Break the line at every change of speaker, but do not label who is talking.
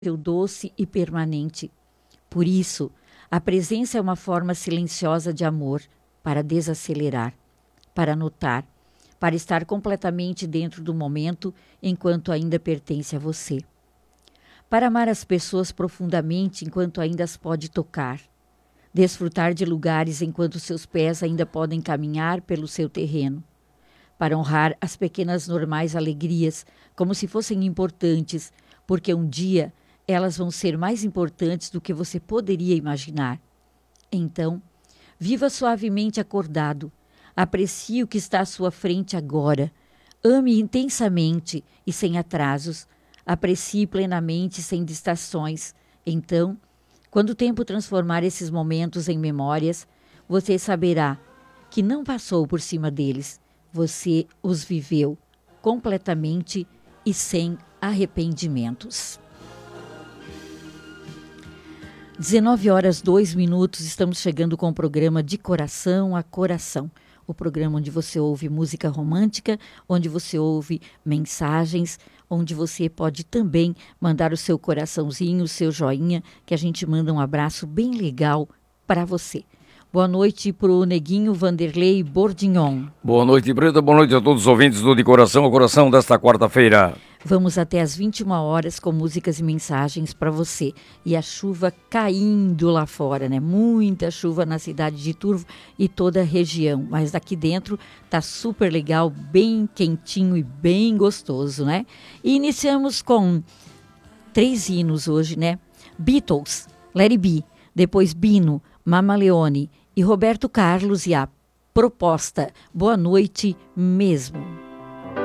doce e permanente. Por isso, a presença é uma forma silenciosa de amor para desacelerar, para notar, para estar completamente dentro do momento enquanto ainda pertence a você. Para amar as pessoas profundamente enquanto ainda as pode tocar. Desfrutar de lugares enquanto seus pés ainda podem caminhar pelo seu terreno. Para honrar as pequenas normais alegrias como se fossem importantes, porque um dia elas vão ser mais importantes do que você poderia imaginar. Então, viva suavemente acordado, aprecie o que está à sua frente agora, ame intensamente e sem atrasos, aprecie plenamente sem distrações. Então, quando o tempo transformar esses momentos em memórias, você saberá que não passou por cima deles, você os viveu completamente e sem arrependimentos. 19h02, estamos chegando com o programa De Coração a Coração. O programa onde você ouve música romântica, onde você ouve mensagens, onde você pode também mandar o seu coraçãozinho, o seu joinha, que a gente manda um abraço bem legal para você. Boa noite para o Neguinho Vanderlei Bordignon.
Boa noite, Brenda. Boa noite a todos os ouvintes do De Coração a Coração desta quarta-feira.
Vamos até às 21h com músicas e mensagens para você. E a chuva caindo lá fora, né? Muita chuva na cidade de Turvo e toda a região. Mas daqui dentro tá super legal, bem quentinho e bem gostoso, né? E iniciamos com 3 hinos hoje, né? Beatles, Let It Be, depois Bino, Mama Leone e Roberto Carlos e a Proposta. Boa noite mesmo.